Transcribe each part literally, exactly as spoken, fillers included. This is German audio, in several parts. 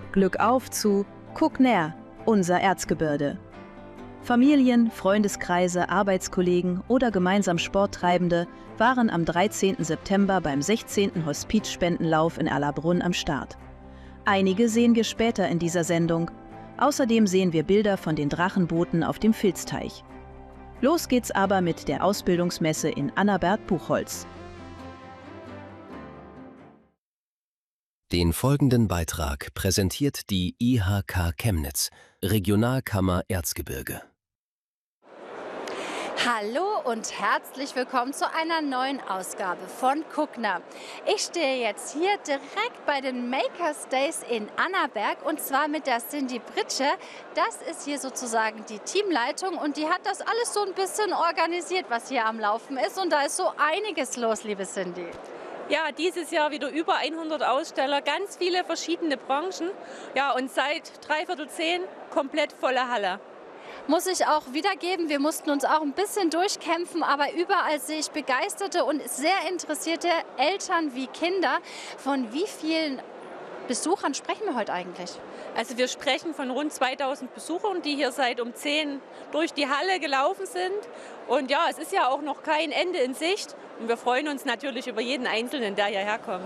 Glück auf zu Guck näher, unser Erzgebirge. Familien, Freundeskreise, Arbeitskollegen oder gemeinsam Sporttreibende waren am dreizehnten September beim sechzehnten Hospizspendenlauf in Erlabrunn am Start. Einige sehen wir später in dieser Sendung. Außerdem sehen wir Bilder von den Drachenbooten auf dem Vilsteich. Los geht's aber mit der Ausbildungsmesse in Annaberg-Buchholz. Den folgenden Beitrag präsentiert die I H K Chemnitz, Regionalkammer Erzgebirge. Hallo und herzlich willkommen zu einer neuen Ausgabe von Kuckner. Ich stehe jetzt hier direkt bei den Makers Days in Annaberg und zwar mit der Cindy Britsche. Das ist hier sozusagen die Teamleitung und die hat das alles so ein bisschen organisiert, was hier am Laufen ist. Und da ist so einiges los, liebe Cindy. Ja, dieses Jahr wieder über hundert Aussteller, ganz viele verschiedene Branchen. Ja, und seit dreiviertel zehn komplett volle Halle. Muss ich auch wiedergeben, wir mussten uns auch ein bisschen durchkämpfen, aber überall sehe ich begeisterte und sehr interessierte Eltern wie Kinder. Von wie vielen Besuchern sprechen wir heute eigentlich? Also wir sprechen von rund zweitausend Besuchern, die hier seit um zehn durch die Halle gelaufen sind. Und ja, es ist ja auch noch kein Ende in Sicht. Und wir freuen uns natürlich über jeden Einzelnen, der hierher kommt.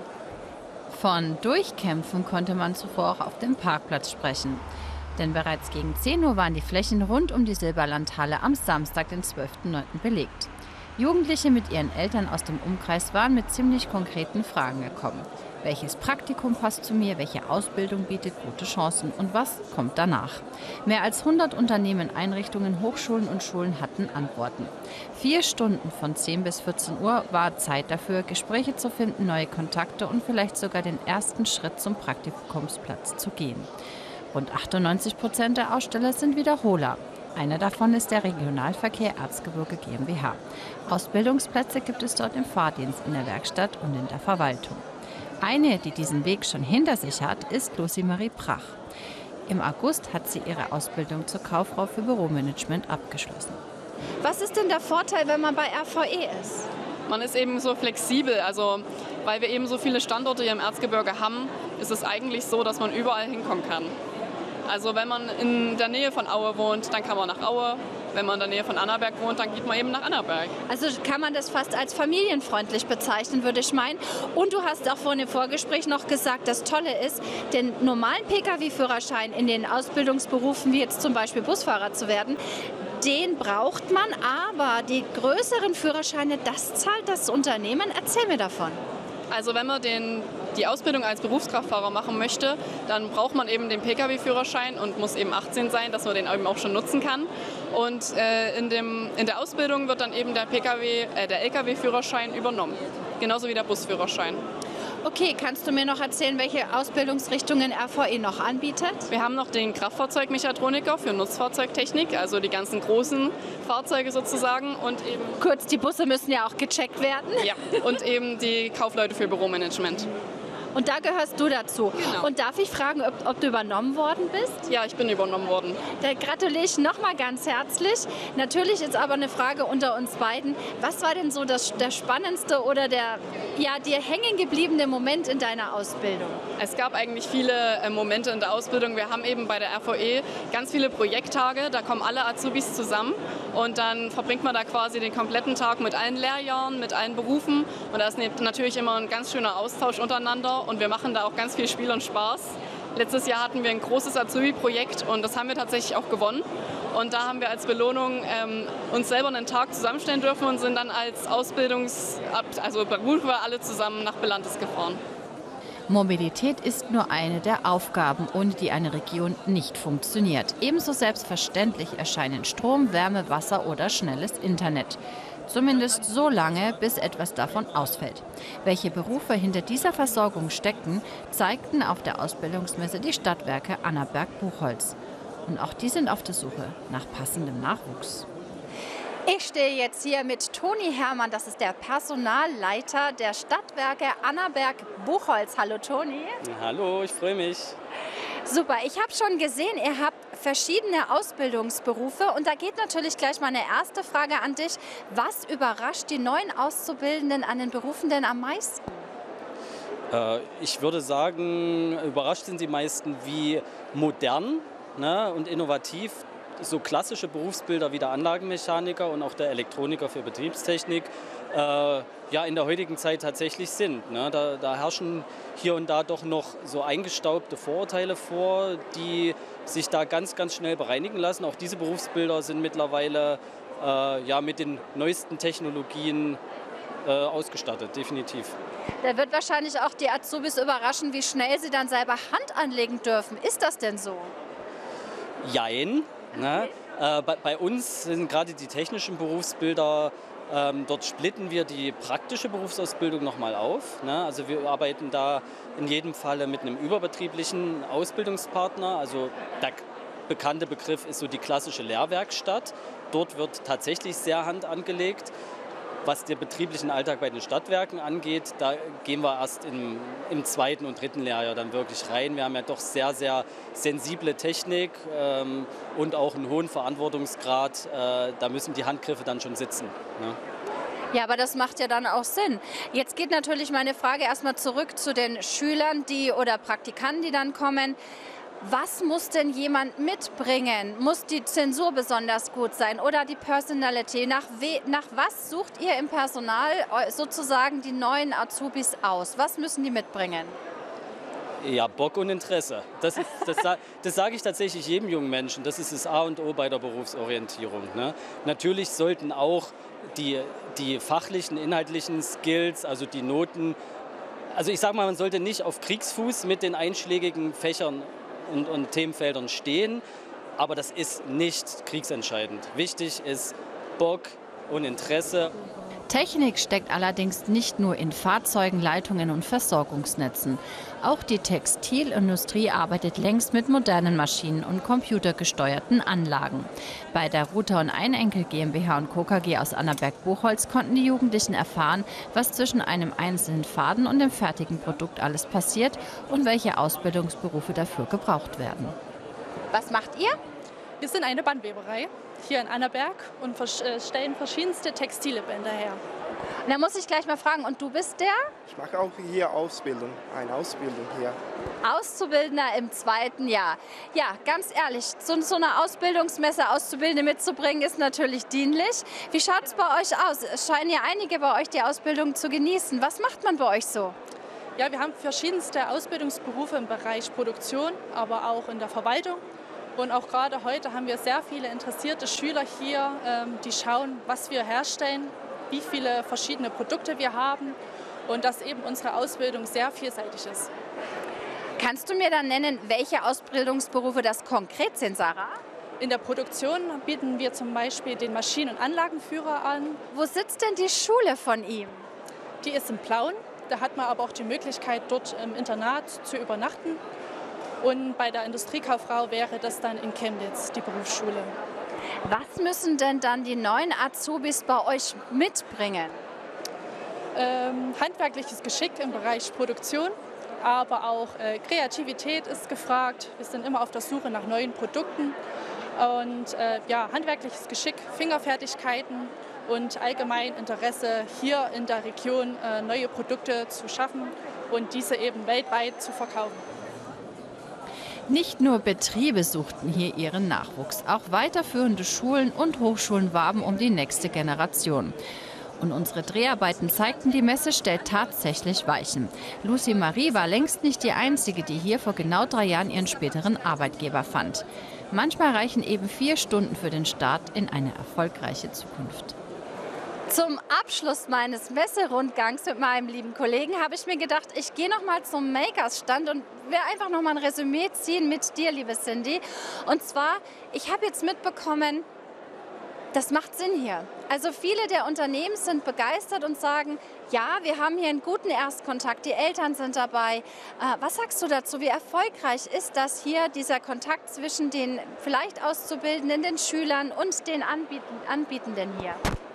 Von Durchkämpfen konnte man zuvor auch auf dem Parkplatz sprechen. Denn bereits gegen zehn Uhr waren die Flächen rund um die Silberlandhalle am Samstag, den zwölften neunten belegt. Jugendliche mit ihren Eltern aus dem Umkreis waren mit ziemlich konkreten Fragen gekommen. Welches Praktikum passt zu mir, welche Ausbildung bietet gute Chancen und was kommt danach? Mehr als hundert Unternehmen, Einrichtungen, Hochschulen und Schulen hatten Antworten. Vier Stunden von zehn bis vierzehn Uhr war Zeit dafür, Gespräche zu finden, neue Kontakte und vielleicht sogar den ersten Schritt zum Praktikumsplatz zu gehen. Rund achtundneunzig Prozent der Aussteller sind Wiederholer. Einer davon ist der Regionalverkehr Erzgebirge GmbH. Ausbildungsplätze gibt es dort im Fahrdienst, in der Werkstatt und in der Verwaltung. Eine, die diesen Weg schon hinter sich hat, ist Lucy Marie Prach. Im August hat sie ihre Ausbildung zur Kauffrau für Büromanagement abgeschlossen. Was ist denn der Vorteil, wenn man bei R V E ist? Man ist eben so flexibel, also weil wir eben so viele Standorte hier im Erzgebirge haben, ist es eigentlich so, dass man überall hinkommen kann. Also wenn man in der Nähe von Aue wohnt, dann kann man nach Aue. Wenn man in der Nähe von Annaberg wohnt, dann geht man eben nach Annaberg. Also kann man das fast als familienfreundlich bezeichnen, würde ich meinen. Und du hast auch vorhin im Vorgespräch noch gesagt, das Tolle ist, den normalen Pkw Führerschein in den Ausbildungsberufen, wie jetzt zum Beispiel Busfahrer zu werden, den braucht man, aber die größeren Führerscheine, das zahlt das Unternehmen. Erzähl mir davon. Also wenn man den, die Ausbildung als Berufskraftfahrer machen möchte, dann braucht man eben den Pkw Führerschein und muss eben achtzehn sein, dass man den eben auch schon nutzen kann. Und äh, in, dem, in der Ausbildung wird dann eben der Pkw, äh, der L K W Führerschein übernommen, genauso wie der Busführerschein. Okay, kannst du mir noch erzählen, welche Ausbildungsrichtungen R V E noch anbietet? Wir haben noch den Kraftfahrzeugmechatroniker für Nutzfahrzeugtechnik, also die ganzen großen Fahrzeuge sozusagen. Und eben kurz, die Busse müssen ja auch gecheckt werden. Ja, und eben die Kaufleute für Büromanagement. Und da gehörst du dazu. Genau. Und darf ich fragen, ob, ob du übernommen worden bist? Ja, ich bin übernommen worden. Da gratuliere ich nochmal ganz herzlich. Natürlich ist aber eine Frage unter uns beiden. Was war denn so das, der spannendste oder der ja, dir hängen gebliebene Moment in deiner Ausbildung? Es gab eigentlich viele äh, Momente in der Ausbildung. Wir haben eben bei der R V E ganz viele Projekttage. Da kommen alle Azubis zusammen und dann verbringt man da quasi den kompletten Tag mit allen Lehrjahren, mit allen Berufen. Und da ist natürlich immer ein ganz schöner Austausch untereinander. Und wir machen da auch ganz viel Spiel und Spaß. Letztes Jahr hatten wir ein großes Azubi-Projekt und das haben wir tatsächlich auch gewonnen. Und da haben wir als Belohnung ähm, uns selber einen Tag zusammenstellen dürfen und sind dann als Ausbildungs-, also Berufe alle zusammen nach Belantes gefahren. Mobilität ist nur eine der Aufgaben, ohne die eine Region nicht funktioniert. Ebenso selbstverständlich erscheinen Strom, Wärme, Wasser oder schnelles Internet. Zumindest so lange, bis etwas davon ausfällt. Welche Berufe hinter dieser Versorgung steckten, zeigten auf der Ausbildungsmesse die Stadtwerke Annaberg-Buchholz. Und auch die sind auf der Suche nach passendem Nachwuchs. Ich stehe jetzt hier mit Toni Herrmann, das ist der Personalleiter der Stadtwerke Annaberg-Buchholz. Hallo Toni. Hallo, ich freue mich. Super, ich habe schon gesehen, ihr habt verschiedene Ausbildungsberufe und da geht natürlich gleich meine erste Frage an dich. Was überrascht die neuen Auszubildenden an den Berufen denn am meisten? Äh, ich würde sagen, überrascht sind die meisten, wie modern, ne, und innovativ so klassische Berufsbilder wie der Anlagenmechaniker und auch der Elektroniker für Betriebstechnik äh, ja in der heutigen Zeit tatsächlich sind. Ne? Da, da herrschen hier und da doch noch so eingestaubte Vorurteile vor, die sich da ganz, ganz schnell bereinigen lassen. Auch diese Berufsbilder sind mittlerweile äh, ja, mit den neuesten Technologien äh, ausgestattet, definitiv. Da wird wahrscheinlich auch die Azubis überraschen, wie schnell sie dann selber Hand anlegen dürfen. Ist das denn so? Jein. Ne? Äh, bei, bei uns sind gerade die technischen Berufsbilder, ähm, dort splitten wir die praktische Berufsausbildung nochmal auf. Ne? Also wir arbeiten da in jedem Falle mit einem überbetrieblichen Ausbildungspartner. Also der bekannte Begriff ist so die klassische Lehrwerkstatt. Dort wird tatsächlich sehr Hand angelegt. Was den betrieblichen Alltag bei den Stadtwerken angeht, da gehen wir erst im, im zweiten und dritten Lehrjahr dann wirklich rein. Wir haben ja doch sehr, sehr sensible Technik ähm, und auch einen hohen Verantwortungsgrad. Äh, da müssen die Handgriffe dann schon sitzen. Ne? Ja, aber das macht ja dann auch Sinn. Jetzt geht natürlich meine Frage erstmal zurück zu den Schülern die, oder Praktikanten, die dann kommen. Was muss denn jemand mitbringen? Muss die Zensur besonders gut sein oder die Personality? Nach, we, nach was sucht ihr im Personal sozusagen die neuen Azubis aus? Was müssen die mitbringen? Ja, Bock und Interesse. Das, ist, das, das sage ich tatsächlich jedem jungen Menschen. Das ist das A und O bei der Berufsorientierung. Ne? Natürlich sollten auch die, die fachlichen, inhaltlichen Skills, also die Noten, also ich sage mal, man sollte nicht auf Kriegsfuß mit den einschlägigen Fächern Und, und Themenfeldern stehen, aber das ist nicht kriegsentscheidend. Wichtig ist Bock und Interesse. Technik steckt allerdings nicht nur in Fahrzeugen, Leitungen und Versorgungsnetzen. Auch die Textilindustrie arbeitet längst mit modernen Maschinen und computergesteuerten Anlagen. Bei der Ruther und Einenkel GmbH und Co. K G aus Annaberg-Buchholz konnten die Jugendlichen erfahren, was zwischen einem einzelnen Faden und dem fertigen Produkt alles passiert und welche Ausbildungsberufe dafür gebraucht werden. Was macht ihr? Wir sind eine Bandweberei hier in Annaberg und stellen verschiedenste textile Bänder her. Und da muss ich gleich mal fragen, und du bist der? Ich mache auch hier Ausbildung, eine Ausbildung hier. Auszubildender im zweiten Jahr. Ja, ganz ehrlich, zu so einer Ausbildungsmesse Auszubildende mitzubringen, ist natürlich dienlich. Wie schaut es bei euch aus? Es scheinen ja einige bei euch die Ausbildung zu genießen. Was macht man bei euch so? Ja, wir haben verschiedenste Ausbildungsberufe im Bereich Produktion, aber auch in der Verwaltung. Und auch gerade heute haben wir sehr viele interessierte Schüler hier, die schauen, was wir herstellen, wie viele verschiedene Produkte wir haben und dass eben unsere Ausbildung sehr vielseitig ist. Kannst du mir dann nennen, welche Ausbildungsberufe das konkret sind, Sarah? In der Produktion bieten wir zum Beispiel den Maschinen- und Anlagenführer an. Wo sitzt denn die Schule von ihm? Die ist in Plauen. Da hat man aber auch die Möglichkeit, dort im Internat zu übernachten. Und bei der Industriekauffrau wäre das dann in Chemnitz, die Berufsschule. Was müssen denn dann die neuen Azubis bei euch mitbringen? Ähm, handwerkliches Geschick im Bereich Produktion, aber auch äh, Kreativität ist gefragt. Wir sind immer auf der Suche nach neuen Produkten. Und äh, ja, handwerkliches Geschick, Fingerfertigkeiten und allgemein Interesse, hier in der Region äh, neue Produkte zu schaffen und diese eben weltweit zu verkaufen. Nicht nur Betriebe suchten hier ihren Nachwuchs, auch weiterführende Schulen und Hochschulen warben um die nächste Generation. Und unsere Dreharbeiten zeigten, die Messe stellt tatsächlich Weichen. Lucy Marie war längst nicht die Einzige, die hier vor genau drei Jahren ihren späteren Arbeitgeber fand. Manchmal reichen eben vier Stunden für den Start in eine erfolgreiche Zukunft. Zum Abschluss meines Messerundgangs mit meinem lieben Kollegen habe ich mir gedacht, ich gehe noch mal zum Makers-Stand und will einfach noch mal ein Resümee ziehen mit dir, liebe Cindy. Und zwar, ich habe jetzt mitbekommen, das macht Sinn hier. Also viele der Unternehmen sind begeistert und sagen, ja, wir haben hier einen guten Erstkontakt, die Eltern sind dabei. Äh, was sagst du dazu? Wie erfolgreich ist das hier, dieser Kontakt zwischen den vielleicht Auszubildenden, den Schülern und den Anbieten, Anbietenden hier?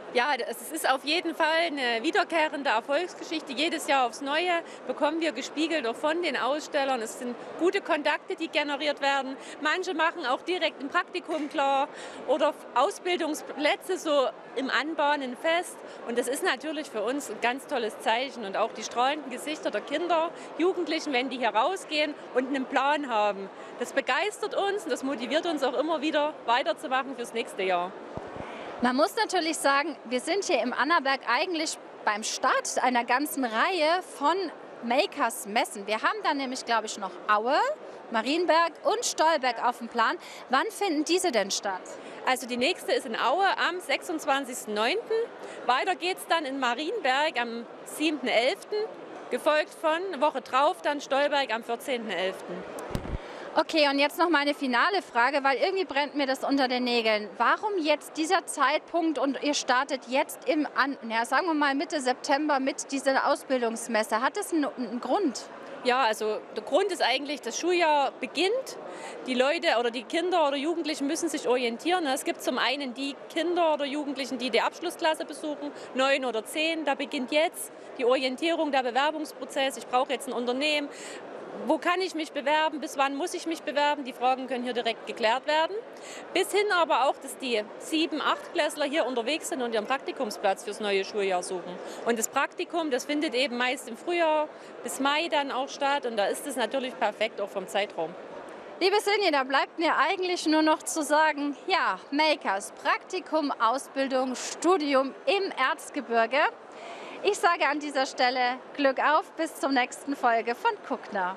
Ja, es ist auf jeden Fall eine wiederkehrende Erfolgsgeschichte. Jedes Jahr aufs Neue bekommen wir gespiegelt auch von den Ausstellern. Es sind gute Kontakte, die generiert werden. Manche machen auch direkt ein Praktikum klar oder Ausbildungsplätze so im Anbahnen fest. Und das ist natürlich für uns ein ganz tolles Zeichen. Und auch die strahlenden Gesichter der Kinder, Jugendlichen, wenn die hier rausgehen und einen Plan haben. Das begeistert uns und das motiviert uns auch immer wieder weiterzumachen fürs nächste Jahr. Man muss natürlich sagen, wir sind hier im Annaberg eigentlich beim Start einer ganzen Reihe von Makers Messen. Wir haben da nämlich, glaube ich, noch Aue, Marienberg und Stolberg auf dem Plan. Wann finden diese denn statt? Also die nächste ist in Aue am sechsundzwanzigsten neunten Weiter geht es dann in Marienberg am siebten elften gefolgt von eine Woche drauf dann Stolberg am vierzehnten elften Okay, und jetzt noch meine finale Frage, weil irgendwie brennt mir das unter den Nägeln. Warum jetzt dieser Zeitpunkt und ihr startet jetzt im, An ja, sagen wir mal Mitte September mit dieser Ausbildungsmesse? Hat das einen, einen Grund? Ja, also der Grund ist eigentlich, das Schuljahr beginnt. Die Leute oder die Kinder oder Jugendlichen müssen sich orientieren. Es gibt zum einen die Kinder oder Jugendlichen, die die Abschlussklasse besuchen, neun oder zehn. Da beginnt jetzt die Orientierung, der Bewerbungsprozess. Ich brauche jetzt ein Unternehmen. Wo kann ich mich bewerben? Bis wann muss ich mich bewerben? Die Fragen können hier direkt geklärt werden. Bis hin aber auch, dass die sieben-, achtklässler hier unterwegs sind und ihren Praktikumsplatz fürs neue Schuljahr suchen. Und das Praktikum, das findet eben meist im Frühjahr bis Mai dann auch statt. Und da ist es natürlich perfekt auch vom Zeitraum. Liebe Sinje, da bleibt mir eigentlich nur noch zu sagen, ja, Makers, Praktikum, Ausbildung, Studium im Erzgebirge. Ich sage an dieser Stelle Glück auf, bis zur nächsten Folge von Kuckner.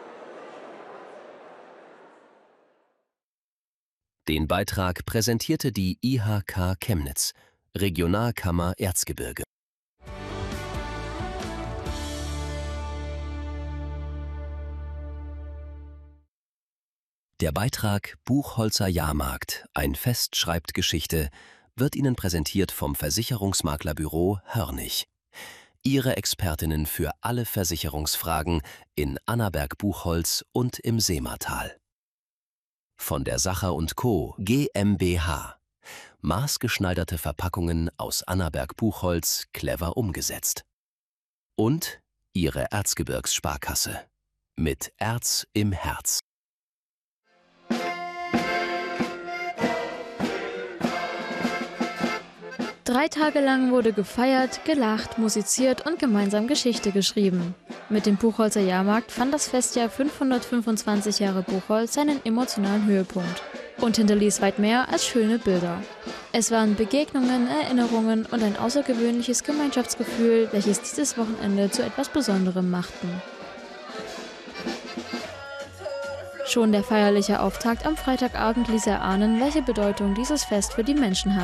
Den Beitrag präsentierte die I H K Chemnitz, Regionalkammer Erzgebirge. Der Beitrag Buchholzer Jahrmarkt, ein Fest schreibt Geschichte, wird Ihnen präsentiert vom Versicherungsmaklerbüro Hörnig. Ihre Expertinnen für alle Versicherungsfragen in Annaberg-Buchholz und im Seematal. Von der Sacher und Co. GmbH. Maßgeschneiderte Verpackungen aus Annaberg-Buchholz clever umgesetzt. Und Ihre Erzgebirgssparkasse. Mit Erz im Herz. Drei Tage lang wurde gefeiert, gelacht, musiziert und gemeinsam Geschichte geschrieben. Mit dem Buchholzer Jahrmarkt fand das Festjahr fünfhundertfünfundzwanzig Jahre Buchholz seinen emotionalen Höhepunkt und hinterließ weit mehr als schöne Bilder. Es waren Begegnungen, Erinnerungen und ein außergewöhnliches Gemeinschaftsgefühl, welches dieses Wochenende zu etwas Besonderem machten. Schon der feierliche Auftakt am Freitagabend ließ erahnen, welche Bedeutung dieses Fest für die Menschen hat.